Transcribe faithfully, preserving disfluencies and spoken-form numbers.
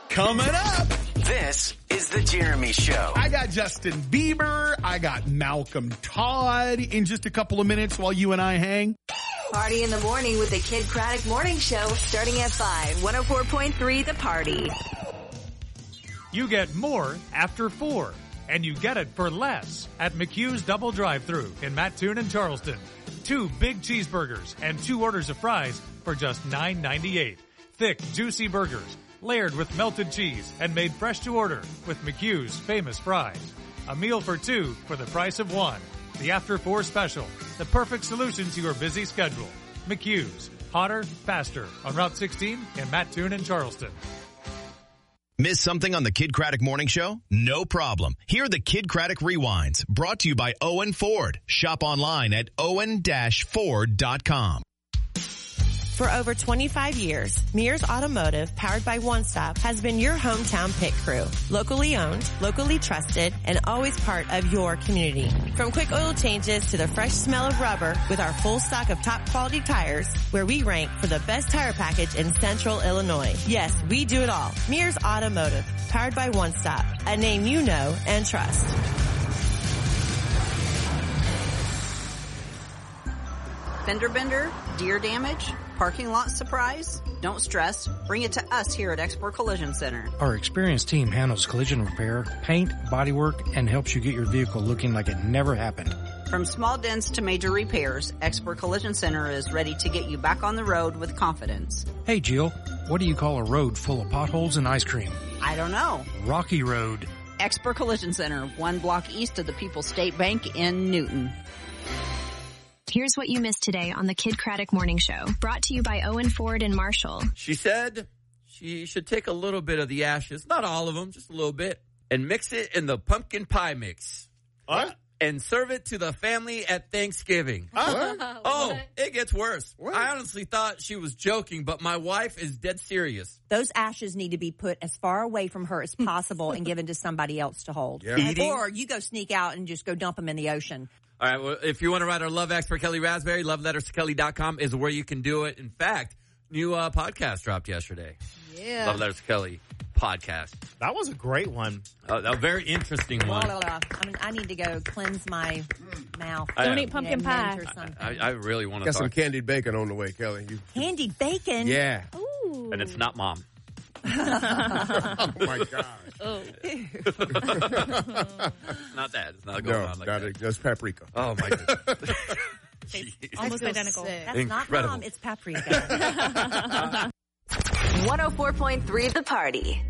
Coming up. This is The Jeremy Show. I got Justin Bieber. I got Malcolm Todd in just a couple of minutes while you and I hang. Party in the morning with the Kid Craddock Morning Show starting at five. one oh four point three The Party. You get more after four, and you get it for less at McHugh's Double Drive-Thru in Mattoon and Charleston. Two big cheeseburgers and two orders of fries for just nine ninety-eight. Thick, juicy burgers, layered with melted cheese and made fresh to order with McHugh's famous fries. A meal for two for the price of one. The After Four Special, the perfect solution to your busy schedule. McHugh's, hotter, faster on Route sixteen in Mattoon and Charleston. Miss something on the Kid Craddock Morning Show? No problem. Hear the Kid Craddock Rewinds, brought to you by Owen Ford. Shop online at owen dash ford dot com. For over twenty-five years, Mears Automotive, powered by One Stop, has been your hometown pit crew. Locally owned, locally trusted, and always part of your community. From quick oil changes to the fresh smell of rubber, with our full stock of top quality tires, where we rank for the best tire package in Central Illinois. Yes, we do it all. Mears Automotive, powered by One Stop, a name you know and trust. Fender bender, deer damage, parking lot surprise? Don't stress. Bring it to us here at Expert Collision Center. Our experienced team handles collision repair, paint, bodywork, and helps you get your vehicle looking like it never happened. From small dents to major repairs, Expert Collision Center is ready to get you back on the road with confidence. Hey, Jill, what do you call a road full of potholes and ice cream? I don't know. Rocky Road. Expert Collision Center, one block east of the People's State Bank in Newton. Here's what you missed today on the Kid Craddock Morning Show, brought to you by Owen Ford and Marshall. She said she should take a little bit of the ashes, not all of them, just a little bit, and mix it in the pumpkin pie mix. What? And serve it to the family at Thanksgiving. What? Oh, it gets worse. What? I honestly thought she was joking, but my wife is dead serious. Those ashes need to be put as far away from her as possible and given to somebody else to hold. Yeah. Eating? Or you go sneak out and just go dump them in the ocean. All right, well, if you want to write our love expert, Kelly Raspberry, love letters to kelly dot com is where you can do it. In fact, new uh, podcast dropped yesterday. Yeah. Love Letters to Kelly podcast. That was a great one. Uh, a very interesting one. Blah, blah, blah. I mean, I need to go cleanse my mouth. I, Don't eat pumpkin You know, pie. mint or something. I, I really want to Got talk. some candied bacon on the way, Kelly. You, Candied bacon? yeah. Ooh. And it's not mom. Oh, my gosh. Oh. Not that. It's not going No, on like not that. a, that's paprika. Oh, my goodness. Almost identical. That's Incredible. not mom, it's paprika. one oh four point three The Party.